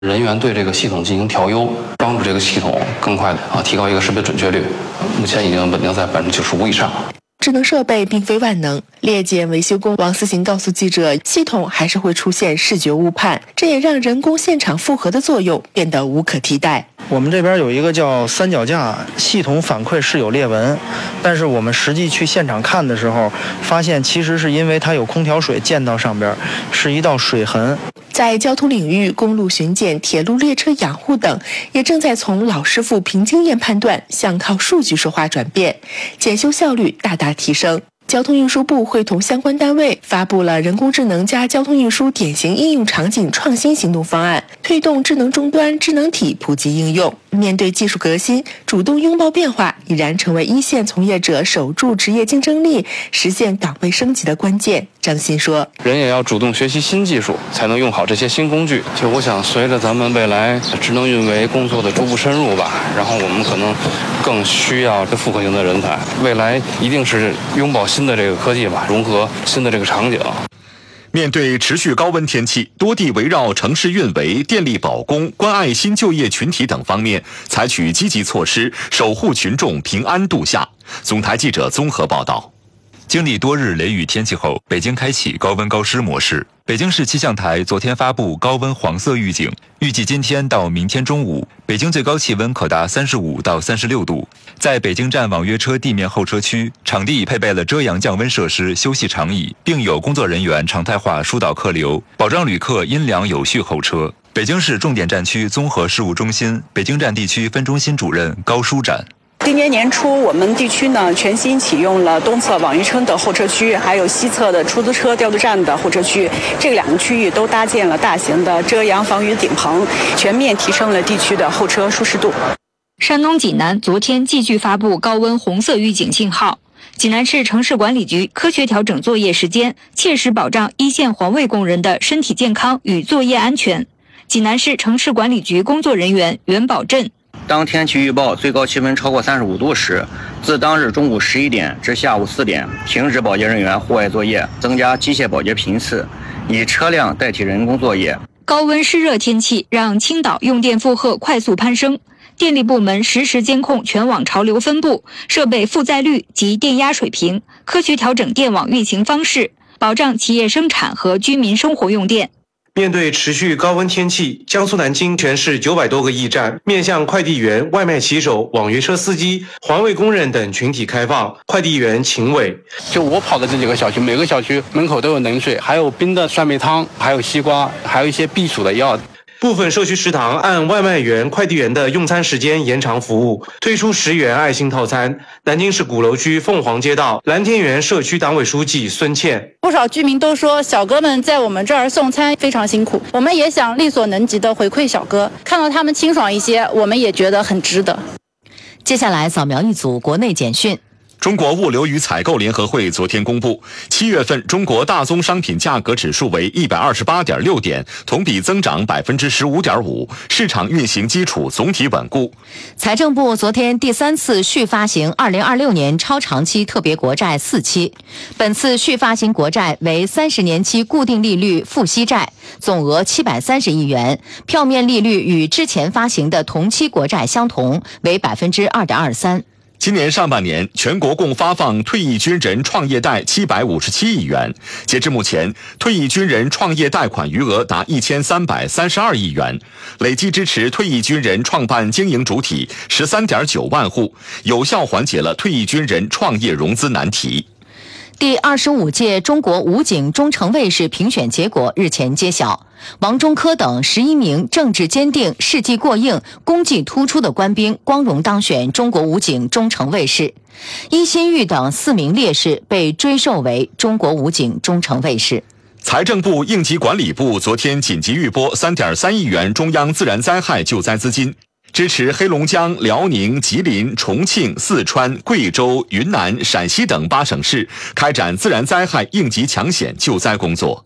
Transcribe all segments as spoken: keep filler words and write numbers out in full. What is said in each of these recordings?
人员对这个系统进行调优，帮助这个系统更快的啊提高一个识别准确率。目前已经稳定在百分之九十五以上。 智能设备并非万能，猎检维修工王思行告诉记者，系统还是会出现视觉误判，这也让人工现场复核的作用变得无可替代。 我们这边有一个叫三脚架系统反馈是有裂纹，但是我们实际去现场看的时候，发现其实是因为它有空调水溅到上边，是一道水痕。 在交通领域，公路巡检、铁路列车养护等，也正在从老师傅凭经验判断向靠数据说话转变，检修效率大大提升。交通运输部会同相关单位发布了人工智能加交通运输典型应用场景创新行动方案，推动智能终端、智能体普及应用。面对技术革新，主动拥抱变化，已然成为一线从业者守住职业竞争力、实现岗位升级的关键。张鑫说：“ 人也要主动学习新技术，才能用好这些新工具。就我想，随着咱们未来智能运维工作的逐步深入吧，然后我们可能更需要复合型的人才。未来一定是拥抱新的这个科技吧，融合新的这个场景。” 面对持续高温天气，多地围绕城市运维、电力保供、关爱新就业群体等方面，采取积极措施，守护群众平安度夏。总台记者综合报道。 经历多日雷雨天气后，北京开启高温高湿模式。北京市气象台昨天发布高温黄色预警，预计今天到明天中午，北京最高气温可达三十五到三十六度。在北京站网约车地面候车区，场地配备了遮阳降温设施、休息长椅，并有工作人员常态化疏导客流，保障旅客阴凉有序候车。北京市重点战区综合事务中心北京站地区分中心主任高舒展。 今年年初，我们地区呢全新启用了东侧网约车的候车区，还有西侧的出租车调度站的候车区。这两个区域都搭建了大型的遮阳防雨顶棚，全面提升了地区的候车舒适度。 山东济南昨天继续发布高温红色预警信号。济南市城市管理局科学调整作业时间，切实保障一线环卫工人的身体健康与作业安全。济南市城市管理局工作人员袁宝振。 当天气预报最高气温超过三十五度时，自当日中午十一点至下午四点停止保洁人员户外作业，增加机械保洁频次，以车辆代替人工作业。 高温湿热天气让青岛用电负荷快速攀升，电力部门实时监控全网潮流分布、设备负载率及电压水平，科学调整电网运行方式，保障企业生产和居民生活用电。 面对持续高温天气，江苏南京全市九百多个驿站面向快递员、外卖骑手、网约车司机、环卫工人等群体开放。快递员秦伟： 就我跑的这几个小区，每个小区门口都有冷水，还有冰的酸梅汤，还有西瓜，还有一些避暑的药。 部分社区食堂按外卖员、快递员的用餐时间延长服务，推出十元爱心套餐。南京市鼓楼区凤凰街道蓝天园社区党委书记孙倩： 不少居民都说，小哥们在我们这儿送餐非常辛苦，我们也想力所能及的回馈小哥，看到他们清爽一些，我们也觉得很值得。 接下来扫描一组国内简讯。 中国物流与采购联合会昨天公布，七月份中国大宗商品价格指数为一百二十八点六点，同比增长百分之十五点五，市场运行基础总体稳固。 财政部昨天第三次续发行二零二六年超长期特别国债四期，本次续发行国债为三十年期固定利率付息债，总额七百三十亿元，票面利率与之前发行的同期国债相同，为百分之二点二三。 今年上半年，全国共发放退役军人创业贷七百五十七亿元。截至目前，退役军人创业贷款余额达一千三百三十二亿元，累计支持退役军人创办经营主体十三点九万户，有效缓解了退役军人创业融资难题。 第二十五届中国武警中程卫士评选结果日前揭晓，王中科等十一名政治坚定、事迹过硬、功绩突出的官兵光荣当选中国武警中程卫士，殷新玉等四名烈士被追授为中国武警中程卫士。 财政部应急管理部昨天紧急预拨 三点三亿元中央自然灾害救灾资金，支持黑龙江、辽宁、吉林、重庆、四川、贵州、云南、陕西等八省市开展自然灾害应急抢险救灾工作。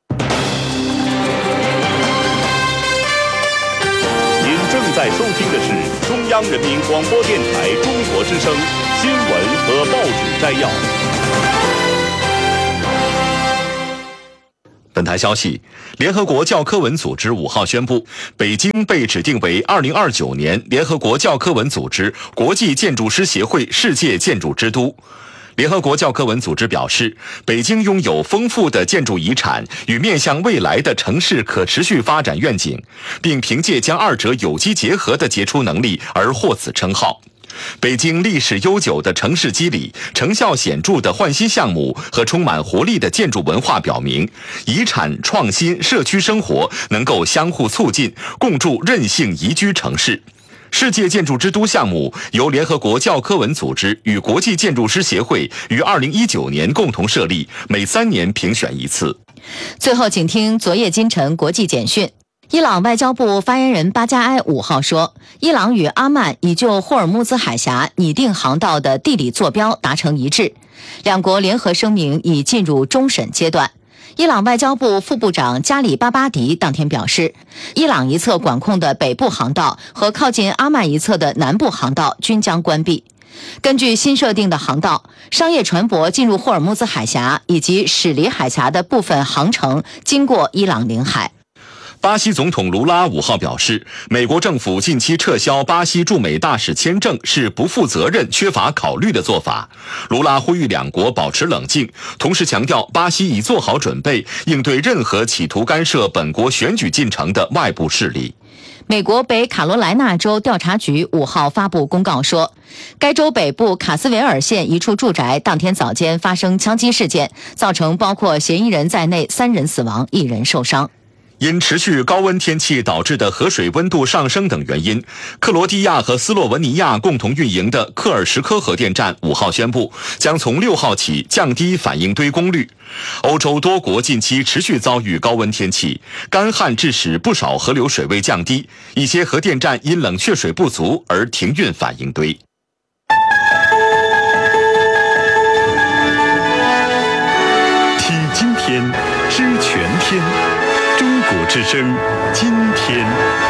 您正在收听的是中央人民广播电台中国之声新闻和报纸摘要。 本台消息，联合国教科文组织五号宣布，北京被指定为二零二九年联合国教科文组织国际建筑师协会世界建筑之都。联合国教科文组织表示，北京拥有丰富的建筑遗产与面向未来的城市可持续发展愿景，并凭借将二者有机结合的杰出能力而获此称号。北京历史悠久的城市肌理、成效显著的换新项目和充满活力的建筑文化表明，遗产创新、社区生活能够相互促进，共筑韧性宜居城市。世界建筑之都项目由联合国教科文组织与国际建筑师协会于二零一九年共同设立，每三年评选一次。 最后，请听昨夜今晨国际简讯。伊朗外交部发言人巴加埃五号说，伊朗与阿曼已就霍尔木兹海峡拟定航道的地理坐标达成一致，两国联合声明已进入终审阶段。伊朗外交部副部长加里巴巴迪当天表示，伊朗一侧管控的北部航道和靠近阿曼一侧的南部航道均将关闭。根据新设定的航道，商业船舶进入霍尔木兹海峡以及驶离海峡的部分航程经过伊朗领海。 巴西总统卢拉五号表示，美国政府近期撤销巴西驻美大使签证是不负责任、缺乏考虑的做法。卢拉呼吁两国保持冷静，同时强调巴西已做好准备，应对任何企图干涉本国选举进程的外部势力。 美国北卡罗来纳州调查局五号发布公告说，该州北部卡斯维尔县一处住宅当天早间发生枪击事件，造成包括嫌疑人在内三人死亡，一人受伤。 因持续高温天气导致的河水温度上升等原因，克罗地亚和斯洛文尼亚共同运营的克尔什科核电站五号宣布，将从六号起降低反应堆功率。欧洲多国近期持续遭遇高温天气，干旱致使不少河流水位降低，一些核电站因冷却水不足而停运反应堆。 听今天，知全天。中国之声，今天。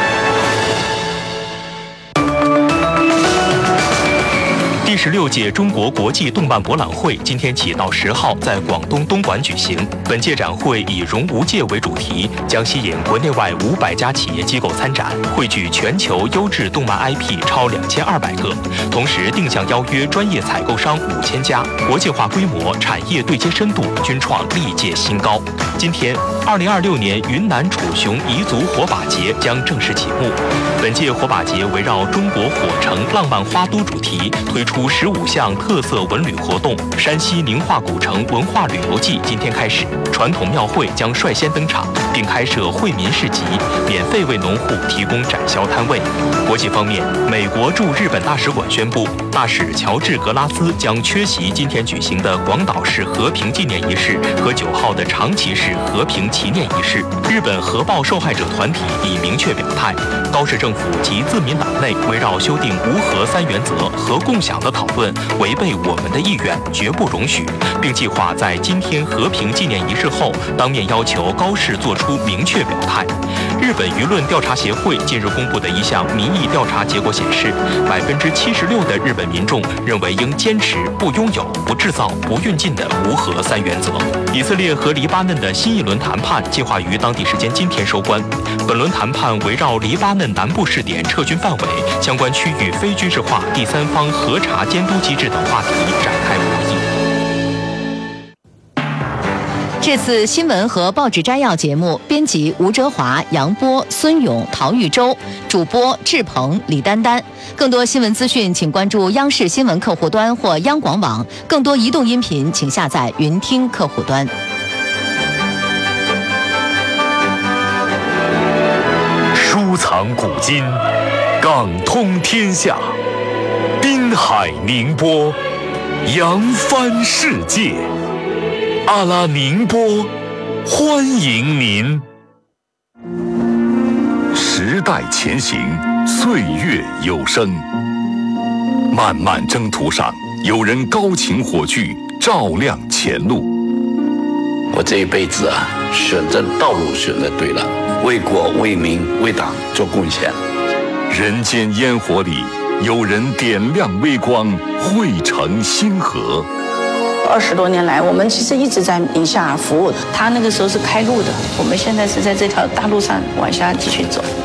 第十六届中国国际动漫博览会今天起到十号在广东东莞举行。本届展会以融无界为主题，将吸引国内外五百家企业机构参展，汇聚全球优质动漫 I P 超两千二百个，同时定向邀约专业采购商五千家，国际化规模、产业对接深度均创历届新高。今天，二零二六年云南楚雄彝族火把节将正式启幕。本届火把节围绕中国火城浪漫花都主题，推出十五项特色文旅活动。山西宁化古城文化旅游季今天开始，传统庙会将率先登场，并开设惠民市集，免费为农户提供展销摊位。国际方面，美国驻日本大使馆宣布，大使乔治·格拉斯将缺席今天举行的广岛市和平纪念仪式和九号的长崎市和平祈念仪式。日本核爆受害者团体已明确表态，高市政府及自民党内围绕修订无核三原则和共享的讨论违背我们的意愿，绝不容许，并计划在今天和平纪念仪式后当面要求高市做出明确表态。日本舆论调查协会近日公布的一项民意调查结果显示，百分之七十六的日本民众认为应坚持不拥有、不制造、不运进的无核三原则。以色列和黎巴嫩的新一轮谈判计划于当地时间今天收官。本轮谈判围绕黎巴嫩南部试点撤军范围、相关区域非军事化第三方核查监督机制等话题展开博弈。 这次新闻和报纸摘要节目，编辑吴哲华、杨波、孙勇、陶玉洲，主播志鹏、李丹丹。更多新闻资讯，请关注央视新闻客户端或央广网。更多移动音频，请下载云听客户端。 收藏古今，港通天下，滨海宁波，扬帆世界。阿拉宁波，欢迎您。时代前行，岁月有声。漫漫征途上，有人高擎火炬，照亮前路。 我这一辈子啊，选择道路选择对了，为国为民为党做贡献。 人间烟火里，有人点亮微光，汇成星河。 二十多年来，我们其实一直在宁夏服务的。他那个时候是开路的，我们现在是在这条大路上往下继续走。